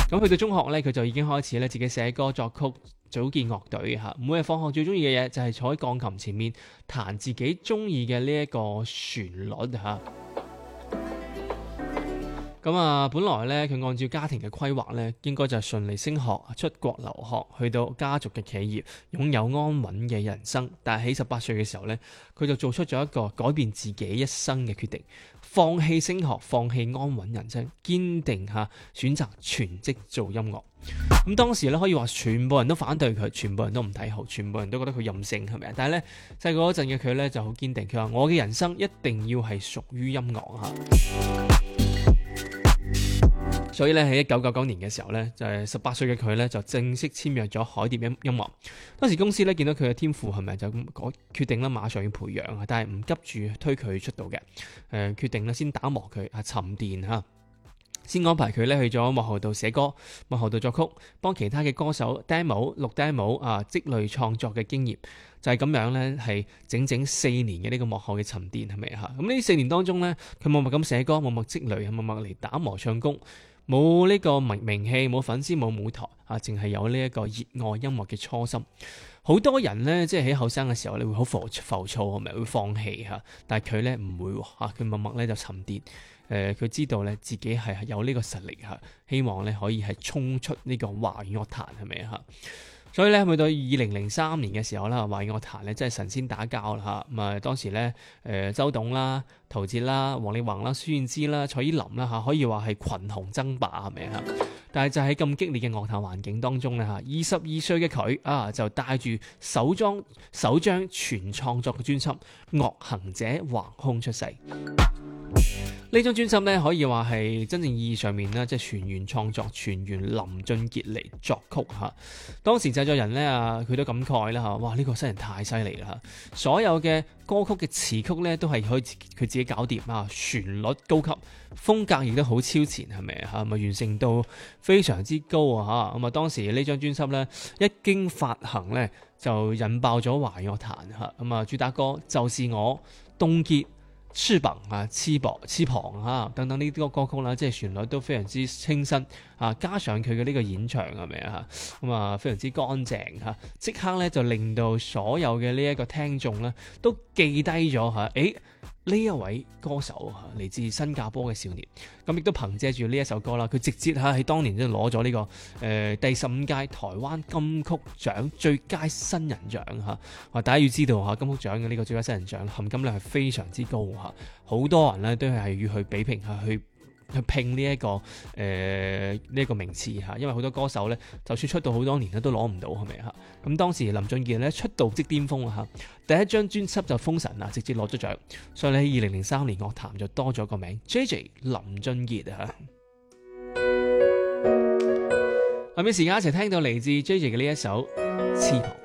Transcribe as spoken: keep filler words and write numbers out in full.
咁去到中學咧，佢就已經開始咧自己寫歌作曲，組建樂隊嚇。每日放學最中意嘅嘢就係坐喺鋼琴前面彈自己中意嘅呢一個旋律嚇。咁啊，本來咧佢按照家庭嘅規劃咧，應該就係順利升學、出國留學，去到家族嘅企業，擁有安穩嘅人生。但係喺十八歲嘅時候咧，佢就做出咗一個改變自己一生嘅決定，放棄升學，放棄安穩人生，堅定下選擇全職做音樂。咁當時咧可以話全部人都反對佢，全部人都唔睇好，全部人都覺得佢任性係咪？但係咧細個嗰陣嘅佢咧就好堅定，佢話我嘅人生一定要係屬於音樂嚇。所以咧喺一九九九年嘅時候咧，就係十八歲嘅佢咧就正式簽約咗海蝶音音樂。當時公司咧見到佢嘅天賦係咪就咁改決定啦，馬上要培養啊，但係唔急住推佢出道嘅。誒、呃、決定咧先打磨佢啊，沉澱嚇。先安排佢咧去咗幕後度寫歌，幕後度作曲，幫其他嘅歌手 demo 錄 demo 啊，積累創作嘅經驗。就係、是、咁樣咧，係整整四年嘅呢個幕後嘅沉澱係咪嚇？咁呢四年當中咧，佢默默咁寫歌，默默積累，默默嚟打磨唱功。冇呢個名名氣，冇粉絲，冇舞台啊，淨係有呢一個熱愛音樂嘅初心。好多人呢，即係喺後生嘅時候，你會好浮浮躁，係咪會放棄嚇？但係佢咧唔會嚇，佢默默咧就沉澱。誒、呃，佢知道咧自己係有呢個實力嚇，希望咧可以係衝出呢個華語樂壇係咪嚇？所以咧，去到二零零三年嘅時候啦，華語樂壇咧真係神仙打交啦嚇。咁啊，當時咧，誒、呃、周董啦、陶喆啦、王力宏啦、孫燕姿啦、蔡依林啦嚇，可以話係群雄爭霸係咪啊？但係就喺咁激烈嘅樂壇環境當中咧嚇，二十二歲嘅佢啊，就帶住首張首張全創作嘅專輯《樂行者橫空出世》。呢張專輯咧可以話係真正意義上面咧，即係全員創作，全員林俊傑嚟作曲嚇。當時製作人咧啊，佢都感慨啦嚇，哇！呢、這個新人太犀利啦，所有嘅歌曲嘅詞曲咧都係可以佢自己搞掂啊，旋律高級，風格亦都好超前，係咪嚇？咪完成到非常之高啊嚇！咁啊，當時呢張專輯咧一經發行咧，就引爆咗華語樂壇嚇。咁啊，主打歌就是我、凍結、翅膀啊、翅膀、翅膀啊等等呢啲歌曲啦，即係旋律都非常之清新啊，加上佢嘅呢個演唱係咪啊？咁啊，非常之乾淨嚇，即刻咧就令到所有嘅呢一個聽眾咧都記低咗嚇，誒呢一位歌手嚇嚟自新加坡嘅少年，咁亦都憑藉住呢一首歌啦，佢直接嚇喺當年都攞咗呢個誒、呃、第十五屆台灣金曲獎最佳新人獎嚇。話大家要知道嚇，金曲獎嘅呢個最佳新人獎含金量係非常之高嚇，好多人咧都係要去比拼下去。去拼呢、這、一個誒呢一個名次嚇，因為好多歌手咧，就算出道好多年咧都攞唔到係咪嚇？咁當時林俊傑咧出道即巔峰啊嚇，第一張專輯就封神啊，直接攞咗獎，所以喺二零零三年樂壇就多咗個名 J J 林俊傑啊。下面時間一齊聽到嚟自 J J 嘅呢一首《翅膀》。